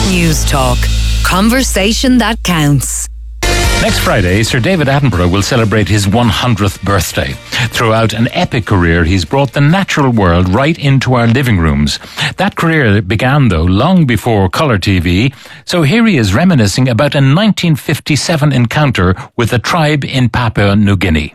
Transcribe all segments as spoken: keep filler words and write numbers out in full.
News Talk. Conversation that counts. Next Friday, Sir David Attenborough will celebrate his one hundredth birthday. Throughout an epic career, he's brought the natural world right into our living rooms. That career began, though, long before colour T V, so here he is reminiscing about a nineteen fifty-seven encounter with a tribe in Papua New Guinea.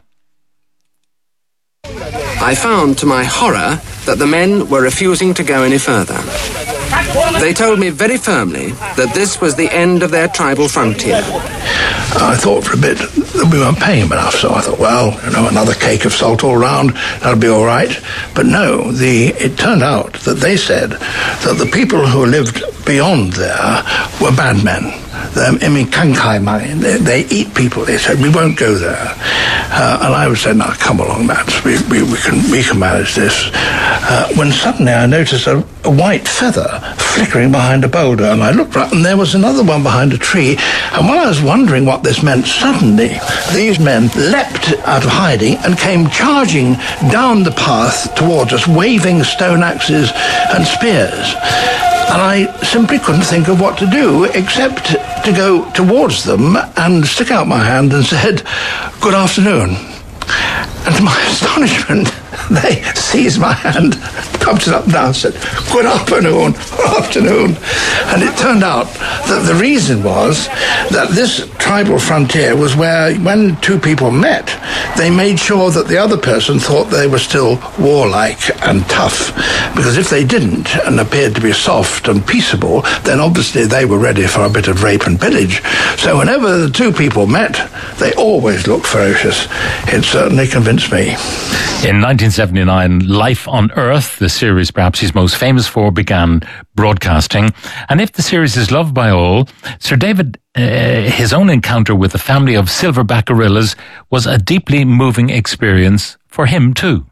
I found, to my horror, that the men were refusing to go any further. They told me very firmly that this was the end of their tribal frontier. I thought for a bit that we weren't paying him enough, so I thought, well, you know, another cake of salt all round, that'll be all right. But no, the it turned out that they said that the people who lived beyond there were bad men. I mean, kankai mai, they, they eat people. They said, we won't go there. Uh, and I would say, no, come along, Matt. We, we, we can we can manage this. Uh, when suddenly I noticed a, a white feather flickering behind a boulder, and I looked right, and there was another one behind a tree. And while I was wondering what this meant, suddenly these men leapt out of hiding and came charging down the path towards us, waving stone axes and spears. And I simply couldn't think of what to do except to go towards them and stick out my hand and said, good afternoon. And to my astonishment, they seized my hand, pumped it up and down, and said, good afternoon, good afternoon. And it turned out that the reason was that this tribal frontier was where, when two people met, they made sure that the other person thought they were still warlike and tough. Because if they didn't and appeared to be soft and peaceable, then obviously they were ready for a bit of rape and pillage. So whenever the two people met, they always looked ferocious. It certainly convinced me. In nineteen seventy-nine, Life on Earth, the series perhaps he's most famous for, began broadcasting. And if the series is loved by all, Sir David, uh, his own encounter with a family of silverback gorillas was a deeply moving experience for him too.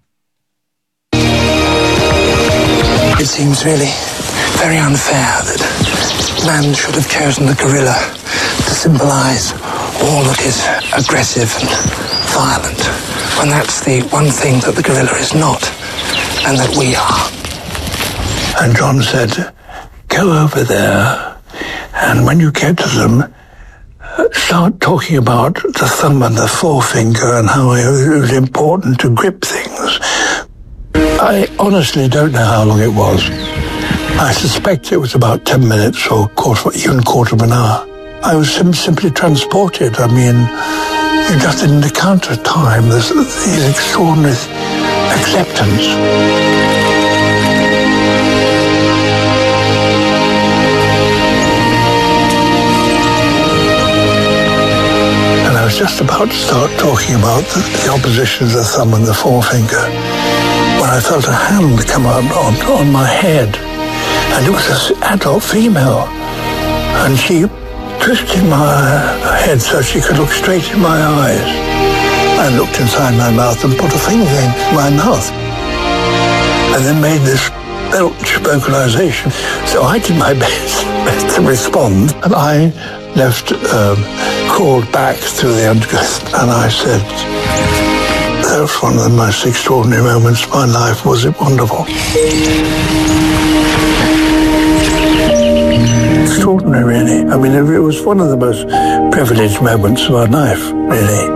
It seems really very unfair that man should have chosen the gorilla to symbolise all that is aggressive and violent, when that's the one thing that the gorilla is not, and that we are. And John said, go over there, and when you get to them, start talking about the thumb and the forefinger and how it was important to grip things. I honestly don't know how long it was. I suspect it was about ten minutes or quarter, even quarter of an hour. I was sim- simply transported. I mean, you just didn't encounter time. There's these extraordinary acceptance. And I was just about to start talking about the, the opposition of the thumb and the forefinger when I felt a hand come on, on, on my head. And it was an adult female. And she twisted my head so she could look straight in my eyes. I looked inside my mouth and put a finger in my mouth. And then made this belch vocalization. So I did my best, best to respond. And I left, um, crawled back through the undergrowth, and I said, that was one of the most extraordinary moments of my life. Was it wonderful? Extraordinary, really. I mean, it was one of the most privileged moments of our life, really.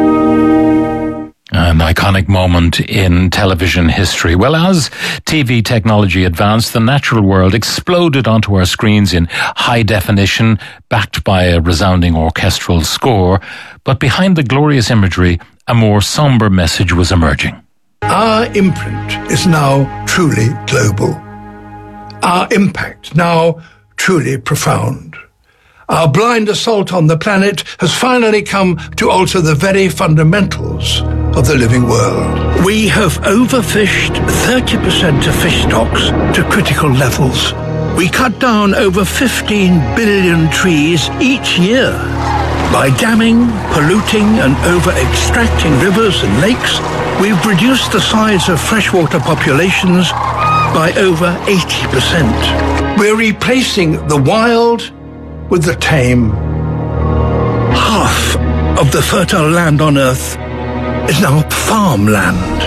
An iconic moment in television history. Well, as T V technology advanced, the natural world exploded onto our screens in high definition, backed by a resounding orchestral score. But behind the glorious imagery, a more somber message was emerging. Our imprint is now truly global. Our impact now truly profound. Our blind assault on the planet has finally come to alter the very fundamentals of the living world. We have overfished thirty percent of fish stocks to critical levels. We cut down over fifteen billion trees each year. By damming, polluting, and over-extracting rivers and lakes, we've reduced the size of freshwater populations by over eighty percent. We're replacing the wild with the tame. Half of the fertile land on Earth is now farmland.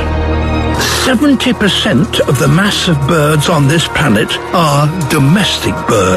seventy percent of the mass of birds on this planet are domestic birds.